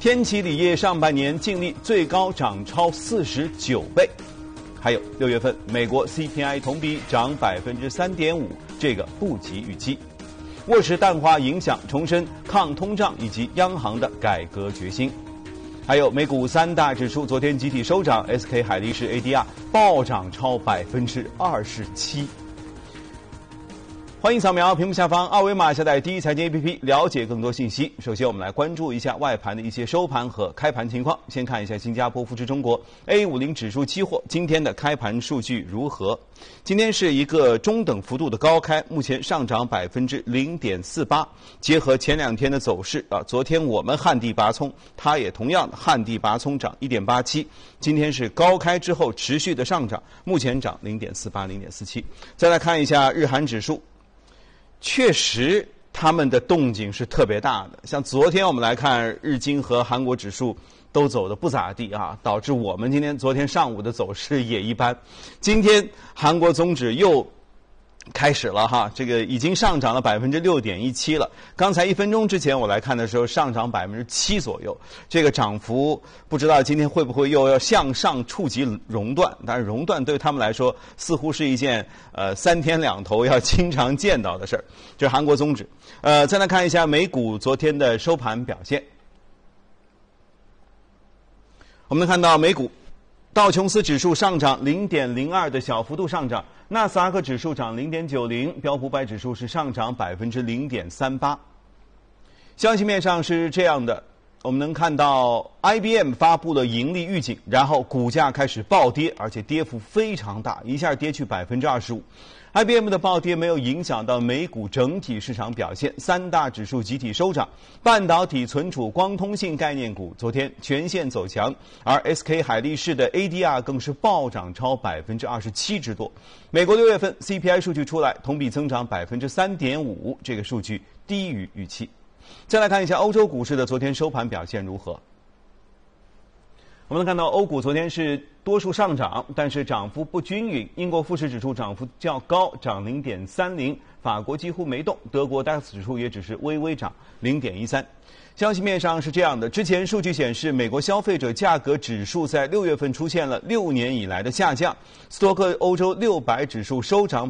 天齐锂业上半年净利最高涨超49倍。还有6月份美国 CPI 同比涨3.5%，这个不及预期。沃什淡化影响，重申抗通胀以及央行的改革决心。还有美股3大指数昨天集体收涨 ，SK 海力士 ADR 暴涨超27%。欢迎扫描屏幕下方二维码，下载第一财经 APP， 了解更多信息。首先，我们来关注一下外盘的一些收盘和开盘情况。先看一下新加坡富时中国 A50 指数期货今天的开盘数据如何？今天是一个中等幅度的高开，目前上涨0.48%。结合前2天的走势昨天我们旱地拔葱，它也同样的旱地拔葱涨1.87%。今天是高开之后持续的上涨，目前涨0.48、0.47。再来看一下日韩指数。确实，他们的动静是特别大的。像昨天我们来看，日经和韩国指数都走得不咋地导致我们昨天上午的走势也一般。今天韩国综指又开始了这个已经上涨了6.17%了。刚才1分钟之前我来看的时候，上涨7%左右。这个涨幅不知道今天会不会又要向上触及熔断？但是熔断对他们来说似乎是一件3天2头要经常见到的事儿。这是韩国综指。再来看一下美股昨天的收盘表现。我们能看到美股道琼斯指数上涨0.02%的小幅度上涨，纳斯达克指数涨0.90%，标普500指数是上涨0.38%。消息面上是这样的，我们能看到 IBM 发布了盈利预警，然后股价开始暴跌，而且跌幅非常大，一下跌去25%。IBM 的暴跌没有影响到美股整体市场表现，3大指数集体收涨，半导体、存储、光通信概念股昨天全线走强，而 SK 海力士的 ADR 更是暴涨超27%之多。美国6月份 CPI 数据出来，同比增长3.5%，这个数据低于预期。再来看一下欧洲股市的昨天收盘表现如何。我们能看到欧股昨天是多数上涨，但是涨幅不均匀。英国富时指数涨幅较高，涨0.30%，法国几乎没动，德国 DAX 指数也只是微微涨0.13%。消息面上是这样的，之前数据显示，美国消费者价格指数在6月份出现了6年以来的下降。斯托克欧洲600指数收涨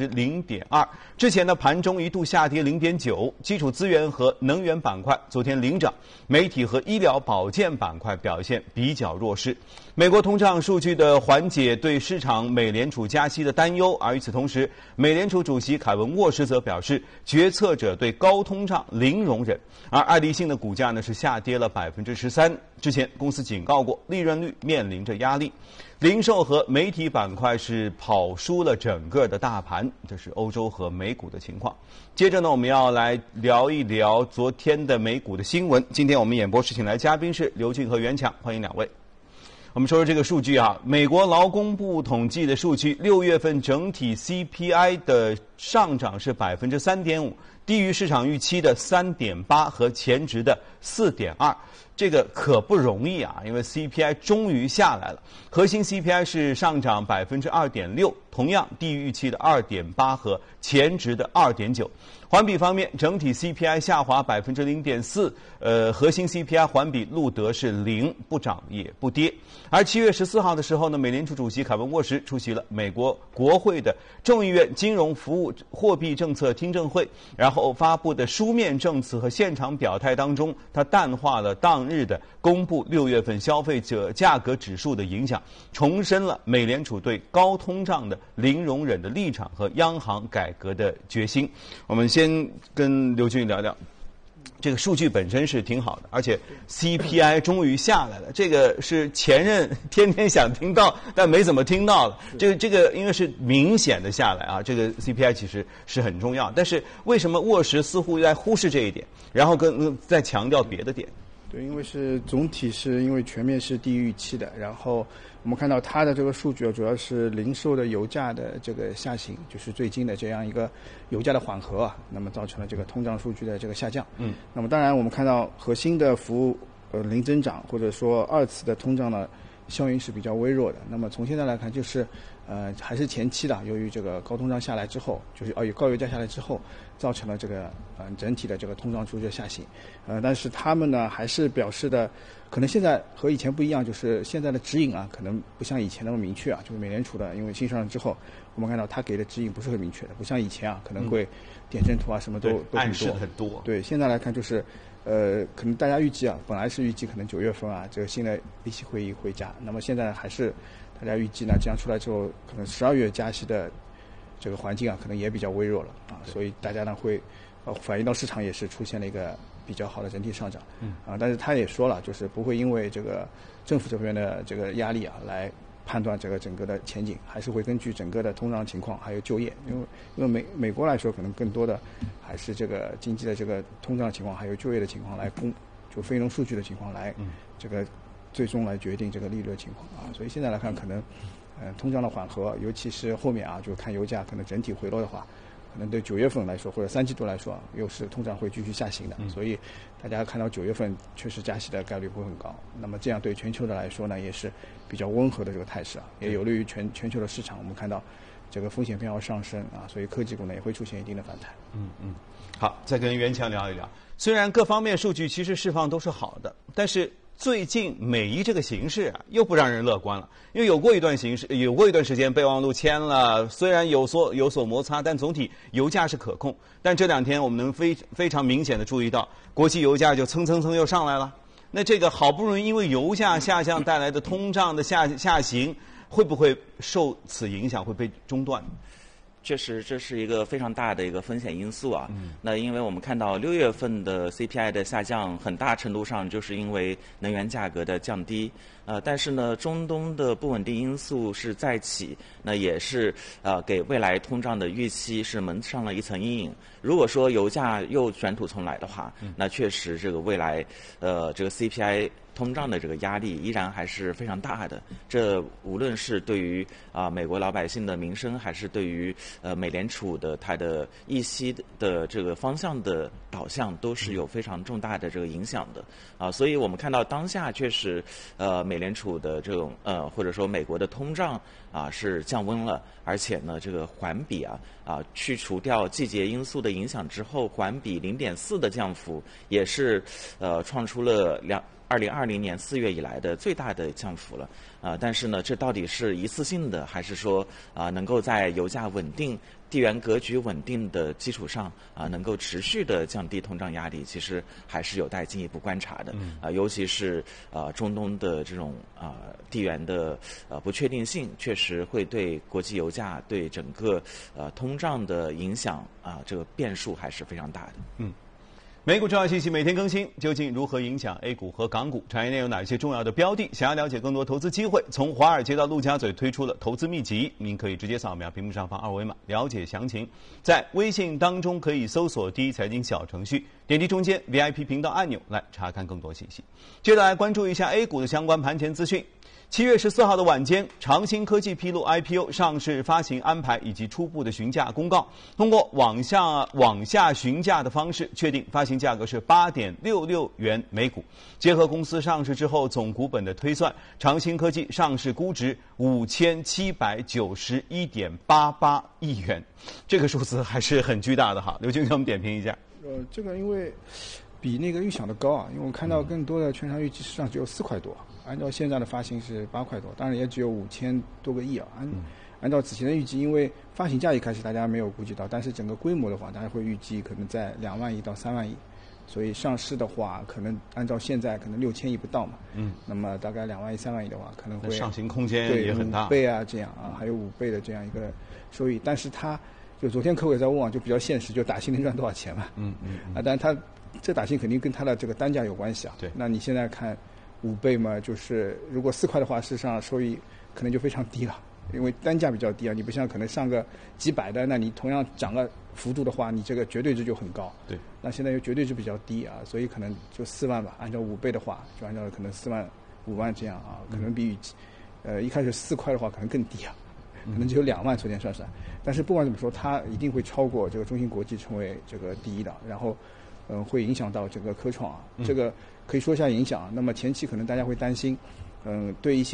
0.2%，之前的盘中一度下跌0.9%。基础资源和能源板块昨天领涨，媒体和医疗保健板块表现比较弱势。美国通胀数据的缓解对市场美联储加息的担忧，而与此同时，美联储主席凯文沃什则表示，决策者对高通胀零容忍。而爱立信的股价呢是下跌了13%，之前公司警告过，利润率面临着压力。零售和媒体板块是跑输了整个的大盘，这是欧洲和美股的情况。接着呢，我们要来聊一聊昨天的美股的新闻。今天我们演播室请来嘉宾是刘俊和袁强，欢迎2位。我们说说这个数据美国劳工部统计的数据，6月份整体 CPI 的上涨是3.5%，低于市场预期的3.8%和前值的4.2%。这个可不容易因为 CPI 终于下来了。核心 CPI 是上涨2.6%，同样低于预期的2.8%和前值的2.9%。环比方面，整体 CPI 下滑0.4%，核心 CPI 环比录得是0，不涨也不跌。而7月14号的时候呢，美联储主席凯文沃什出席了美国国会的众议院金融服务货币政策听证会，然后发布的书面证词和现场表态当中，他淡化了当日的公布6月份消费者价格指数的影响，重申了美联储对高通胀的零容忍的立场和央行改革的决心。我们先跟刘俊聊聊，这个数据本身是挺好的，而且 CPI 终于下来了，这个是前任天天想听到但没怎么听到的。这个因为是明显的下来这个 CPI 其实是很重要，但是为什么沃什似乎在忽视这一点，然后再强调别的点？ 对，因为是总体是因为全面是低于预期的，然后我们看到它的这个数据主要是零售的油价的这个下行，就是最近的这样一个油价的缓和那么造成了这个通胀数据的这个下降。那么当然我们看到核心的服务零增长，或者说2次的通胀呢效应是比较微弱的。那么从现在来看，就是还是前期的，由于这个高通胀下来之后，就是有高油价下来之后，造成了这个整体的这个通胀数据下行。但是他们呢还是表示的，可能现在和以前不一样，就是现在的指引啊，可能不像以前那么明确啊。就是美联储的，因为新上任之后，我们看到他给的指引不是很明确的，不像以前啊，可能会点阵图啊什么都暗示很多。 对，现在来看就是。可能大家预计啊，本来是预计可能9月份啊，这个新的利息会议会加。那么现在还是大家预计呢，这样出来之后，可能12月加息的这个环境啊，可能也比较微弱了啊。所以大家呢会反映到市场也是出现了一个比较好的整体上涨。但是他也说了，就是不会因为这个政府这边的这个压力啊来判断这个整个的前景，还是会根据整个的通胀情况还有就业，因为美国来说，可能更多的还是这个经济的这个通胀情况还有就业的情况来就非农数据的情况来这个最终来决定这个利率的情况啊。所以现在来看，可能通胀的缓和，尤其是后面啊，就看油价可能整体回落的话，可能对9月份来说或者3季度来说，又是通胀会继续下行的。所以大家看到9月份确实加息的概率不会很高。那么这样对全球的来说呢，也是比较温和的这个态势啊，也有利于全球的市场。我们看到这个风险偏好上升啊，所以科技股呢也会出现一定的反弹。 好，再跟袁强聊一聊。虽然各方面数据其实释放都是好的，但是最近美伊这个形势啊，又不让人乐观了。因为有过一段时间备忘录签了，虽然有所摩擦，但总体油价是可控。但这2天我们能非常明显的注意到，国际油价就蹭又上来了。那这个好不容易因为油价下降带来的通胀的下行，会不会受此影响会被中断？ 确实，这是一个非常大的一个风险因素啊。那因为我们看到6月份的 CPI 的下降，很大程度上就是因为能源价格的降低。但是呢，中东的不稳定因素是再起，那也是给未来通胀的预期是蒙上了一层阴影。如果说油价又卷土重来的话，那确实这个未来这个 CPI 通胀的这个压力依然还是非常大的。这无论是对于美国老百姓的民生，还是对于美联储的它的议息的这个方向的导向，都是有非常重大的这个影响的所以我们看到当下确实美联储的这种或者说美国的通胀是降温了，而且呢这个环比去除掉季节因素的影响之后，环比0.4的降幅，也是创出了2020年4月以来的最大的降幅了。但是呢，这到底是一次性的，还是说能够在油价稳定、地缘格局稳定的基础上能够持续的降低通胀压力，其实还是有待进一步观察的。尤其是中东的这种地缘的不确定性，确实会对国际油价、对整个通胀的影响这个变数还是非常大的。 美股重要信息每天更新，究竟如何影响 A 股和港股？产业内有哪些重要的标的？想要了解更多投资机会，从华尔街到陆家嘴推出了投资秘籍，您可以直接扫描屏幕上方2维码了解详情。在微信当中可以搜索第一财经小程序，点击中间 VIP 频道按钮来查看更多信息。接着来关注一下 A 股的相关盘前资讯。7月14号的晚间，长兴科技披露 IPO 上市发行安排以及初步的询价公告。通过往下询价的方式，确定发行价格是8.66元每股。结合公司上市之后总股本的推算，长兴科技上市估值5791.88亿元，这个数字还是很巨大的哈。刘军给我们点评一下。 这个因为比那个预想的高啊，因为我看到更多的券商预计市场只有4块多。按照现在的发行是8块多，当然也只有5000多个亿啊。按照此前的预计，因为发行价一开始大家没有估计到，但是整个规模的话，大家会预计可能在2万亿到3万亿，所以上市的话，可能按照现在可能6000亿不到嘛。那么大概2万亿、3万亿的话，可能会上行空间也很大， 5倍啊这样还有5倍的这样一个收益。但是它就昨天科委在问就比较现实，就打新能赚多少钱嘛。但它这打新肯定跟它的这个单价有关系啊。 对， 那你现在看5倍嘛，就是如果4块的话，事实上收益可能就非常低了，因为单价比较低啊。你不像可能上个几百的，那你同样涨个幅度的话，你这个绝对值就很高。 对， 那现在又绝对值比较低啊，所以可能就4万吧。按照5倍的话，就按照可能4万、5万这样可能比一开始4块的话可能更低啊，可能只有2万昨天算算。但是不管怎么说，它一定会超过这个中芯国际成为这个第一的，然后会影响到这个科创这个可以说一下影响。那么前期可能大家会担心，对一些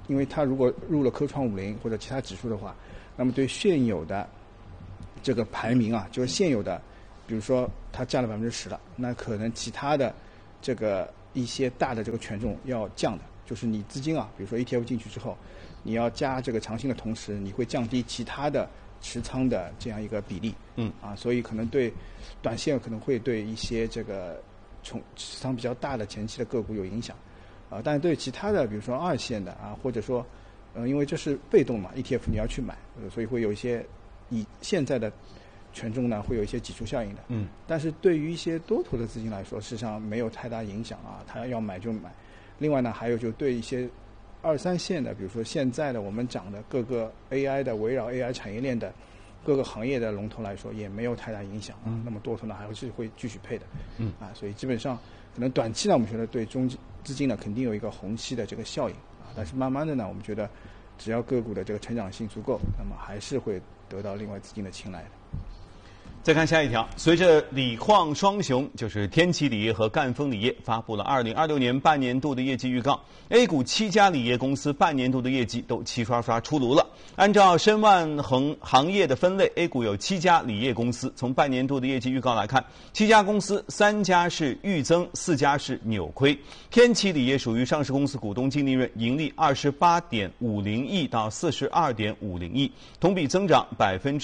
因为它如果入了科创50或者其他指数的话，那么对现有的这个排名啊，就是现有的，比如说它占了10%了，那可能其他的这个一些大的这个权重要降的，就是你资金啊，比如说 ETF 进去之后，你要加这个长新的同时，你会降低其他的持仓的这样一个比例，所以可能对短线可能会对一些这个持仓比较大的前期的个股有影响，但是对其他的，比如说二线的啊，或者说，因为这是被动嘛 ，ETF 你要去买，所以会有一些以现在的权重呢，会有一些挤出效应的。但是对于一些多头的资金来说，事实上没有太大影响啊，他要买就买。另外呢，还有就对一些2、3线的，比如说现在的我们讲的各个 AI 的围绕 AI 产业链的各个行业的龙头来说，也没有太大影响啊。那么多头呢，还是会继续配的。所以基本上可能短期呢，我们觉得对中资金呢肯定有一个虹吸的这个效应啊。但是慢慢的呢，我们觉得只要个股的这个成长性足够，那么还是会得到另外资金的青睐的。 再看下一条，随着锂矿双雄，就是天齐锂业和赣锋锂业发布了2026年半年度的业绩预告 ，A 股7家锂业公司半年度的业绩都齐刷刷出炉了。按照申万恒行业的分类 ，A 股有7家锂业公司。从半年度的业绩预告来看，7家公司3家是预增，4家是扭亏。天齐锂业属于上市公司股东净利润盈利28.50亿到42.50亿，同比增长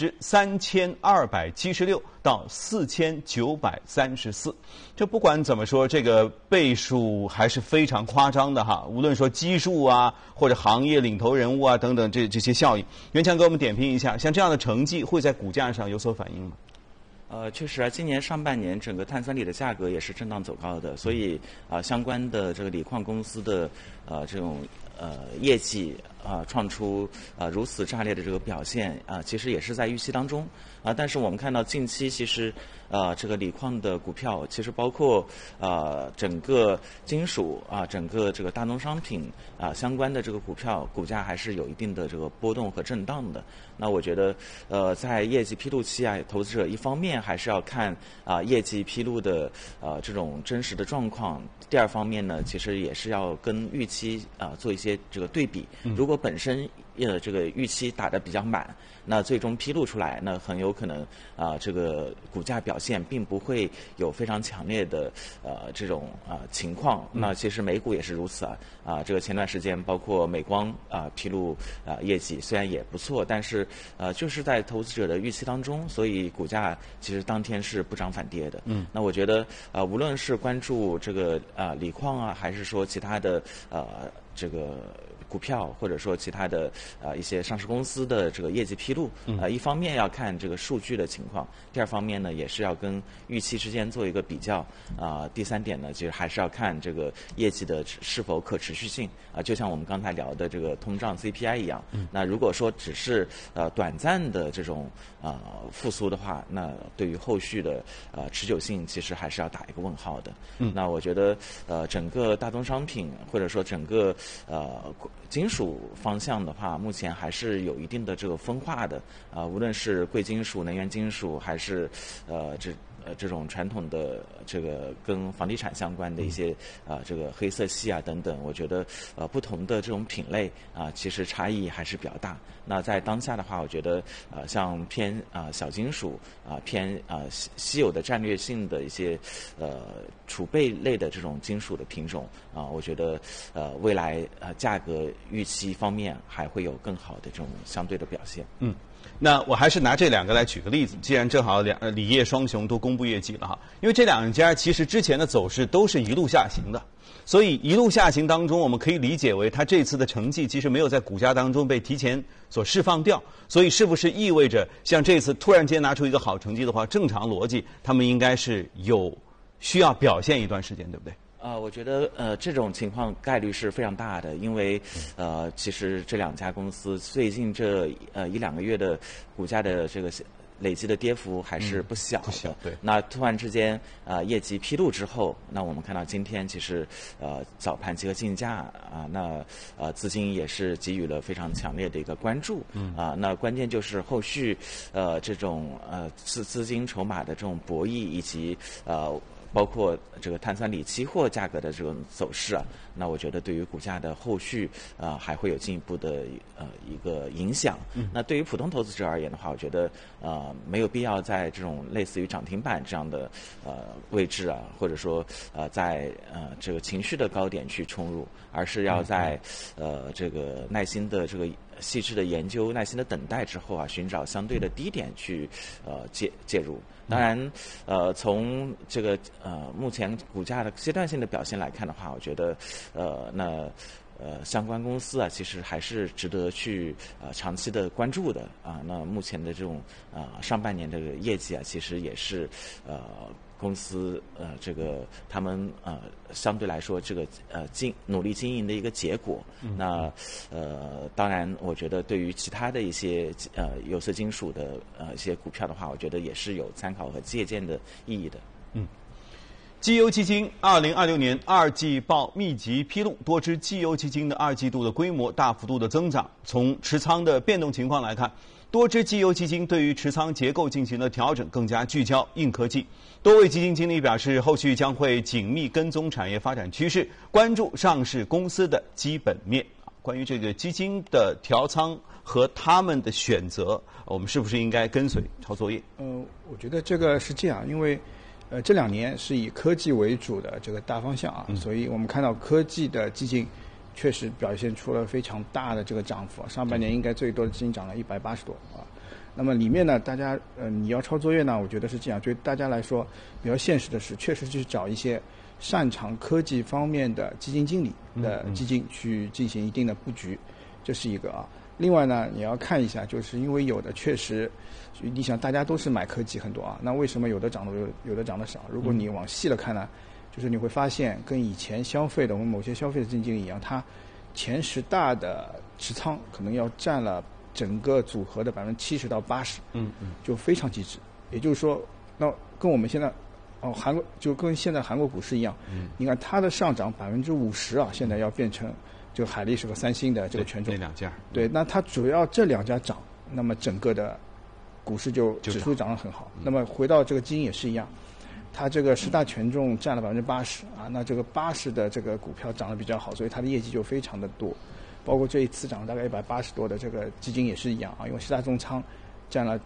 3276%到4934%，这不管怎么说，这个倍数还是非常夸张的哈。无论说基数啊，或者行业领头人物啊等等这些效应，袁强给我们点评一下，像这样的成绩会在股价上有所反映吗？ 确实啊，今年上半年整个碳酸锂的价格也是震荡走高的，所以相关的这个锂矿公司的这种业绩创出如此炸裂的这个表现其实也是在预期当中但是我们看到近期其实这个锂矿的股票，其实包括整个金属整个这个大宗商品相关的这个股票股价还是有一定的这个波动和震荡的。那我觉得在业绩披露期投资者一方面还是要看业绩披露的这种真实的状况，第二方面呢，其实也是要跟预期做一些这个对比。如果本身这个预期打得比较满，那最终披露出来，那很有可能这个股价表现并不会有非常强烈的这种情况。那其实美股也是如此这个前段时间包括美光披露业绩虽然也不错，但是就是在投资者的预期当中，所以股价其实当天是不涨反跌的。那我觉得无论是关注这个锂矿还是说其他的这个股票，或者说其他的一些上市公司的这个业绩披露，一方面要看这个数据的情况，第二方面呢也是要跟预期之间做一个比较第三点呢，其实还是要看这个业绩的是否可持续性就像我们刚才聊的这个通胀 CPI 一样。那如果说只是短暂的这种复苏的话，那对于后续的持久性其实还是要打一个问号的。那我觉得整个大宗商品或者说整个金属方向的话，目前还是有一定的这个分化的无论是贵金属、能源金属，还是这种传统的这个跟房地产相关的一些这个黑色系等等，我觉得不同的这种品类其实差异还是比较大。那在当下的话，我觉得像偏小金属偏稀有的战略性的一些储备类的这种金属的品种我觉得未来价格预期方面还会有更好的这种相对的表现。 那我还是拿这两个来举个例子，既然正好锂业双雄都公布业绩了哈，因为这两家其实之前的走势都是一路下行的，所以一路下行当中，我们可以理解为它这次的成绩其实没有在股价当中被提前所释放掉，所以是不是意味着像这次突然间拿出一个好成绩的话，正常逻辑他们应该是需要表现一段时间，对不对？ 我觉得这种情况概率是非常大的，因为其实这两家公司最近这1-2个月的股价的这个累积的跌幅还是不小的。 不小，对。 那突然之间业绩披露之后，那我们看到今天其实早盘集合竞价那资金也是给予了非常强烈的一个关注。那关键就是后续这种资金筹码的这种博弈以及包括这个碳酸锂期货价格的这种走势啊，那我觉得对于股价的后续还会有进一步的一个影响。那对于普通投资者而言的话，我觉得没有必要在这种类似于涨停板这样的位置啊，或者说在这个情绪的高点去冲入，而是要在这个耐心的这个细致的研究、耐心的等待之后啊，寻找相对的低点去介入。当然，从这个目前股价的阶段性的表现来看的话，我觉得相关公司啊，其实还是值得去长期的关注的啊。那目前的这种上半年这个业绩啊，其实也是公司这个他们相对来说这个努力经营的一个结果。那当然，我觉得对于其他的一些有色金属的一些股票的话，我觉得也是有参考和借鉴的意义的。 绩优基金2026年2季报密集披露，多只绩优基金的2季度的规模大幅度的增长。从持仓的变动情况来看，多只绩优基金对于持仓结构进行了调整，更加聚焦硬科技。多位基金经理表示，后续将会紧密跟踪产业发展趋势，关注上市公司的基本面。关于这个基金的调仓和他们的选择，我们是不是应该跟随抄作业？ 我觉得这个是这样，因为这2年是以科技为主的这个大方向啊，所以我们看到科技的基金确实表现出了非常大的这个涨幅，上半年应该最多的基金涨了180多啊。那么里面呢，大家你要抄作业呢，我觉得是这样，对大家来说比较现实的是，确实去找一些擅长科技方面的基金经理的基金去进行一定的布局，这是一个啊。另外呢，你要看一下，就是因为有的确实，你想大家都是买科技很多啊，那为什么有的涨得有的涨得少？如果你往细了看呢，就是你会发现跟以前消费的我们某些消费的基金经理一样，它前10大的持仓可能要占了整个组合的70%到80%，就非常极致。也就是说，那跟我们现在韩国就跟现在韩国股市一样，你看它的上涨50%啊，现在要变成就海力士和三星的这个权重， 那2家， 对，那它主要这2家涨，那么整个的股市就指数涨得很好。那么回到这个基金也是一样，它这个10大权重占了80%啊，那这个80%的这个股票涨得比较好，所以它的业绩就非常的多。包括这一次涨了大概180多的这个基金也是一样啊，因为10大重仓占了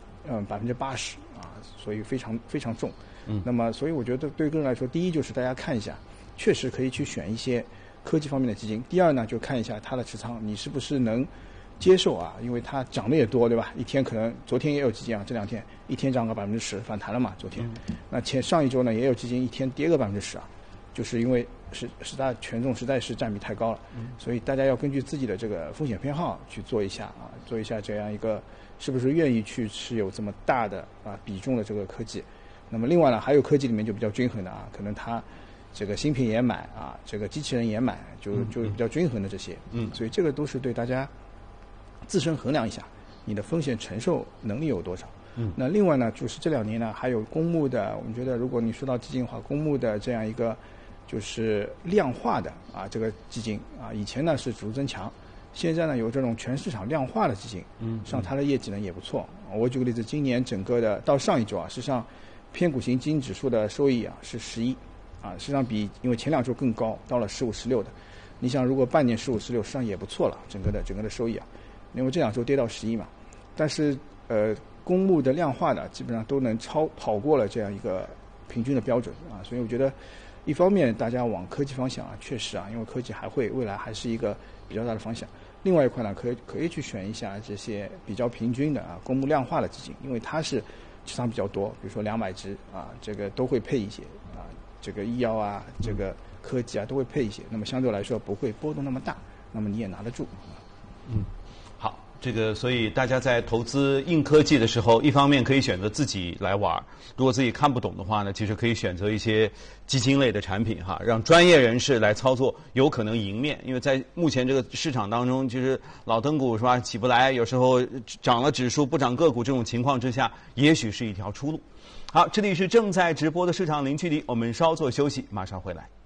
80%啊，所以非常非常重。那么所以我觉得对个人来说，第一就是大家看一下，确实可以去选一些科技方面的基金。第二呢，就看一下它的持仓你是不是能接受啊，因为它涨得也多，对吧？一天可能昨天也有基金啊，这2天一天涨个10%反弹了嘛，昨天。那上一周呢也有基金一天跌个10%啊，就是因为10大权重实在是占比太高了，所以大家要根据自己的这个风险偏好去做一下这样一个是不是愿意去持有这么大的比重的这个科技。那么另外呢，还有科技里面就比较均衡的啊，可能它这个芯片也买啊，这个机器人也买，就比较均衡的这些。所以这个都是对大家自身衡量一下你的风险承受能力有多少。那另外呢，就是这2年呢，还有公募的，我们觉得如果你说到基金的话，公募的这样一个就是量化的这个基金啊，以前呢是指数增强，现在呢有这种全市场量化的基金，实际上它的业绩呢也不错。我举个例子，今年整个的到上一周啊，实际上偏股型基金指数的收益是11啊，实际上比因为前2周更高，到了15、16的。你想如果半年15、16，实际上也不错了，整个的收益啊，因为这2周跌到11嘛，但是公募的量化的基本上都能跑过了这样一个平均的标准啊，所以我觉得一方面大家往科技方向确实因为科技未来还是一个比较大的方向。另外一块呢，可以去选一下这些比较平均的公募量化的基金，因为它是持仓比较多，比如说200只这个都会配一些这个医药这个科技都会配一些，那么相对来说不会波动那么大，那么你也拿得住。 好，这个所以大家在投资硬科技的时候，一方面可以选择自己来玩，如果自己看不懂的话呢，其实可以选择一些基金类的产品让专业人士来操作，有可能赢面。因为在目前这个市场当中，其实老登股是吧起不来，有时候涨了指数不涨个股这种情况之下，也许是一条出路。好，这里是正在直播的市场零距离，我们稍作休息，马上回来。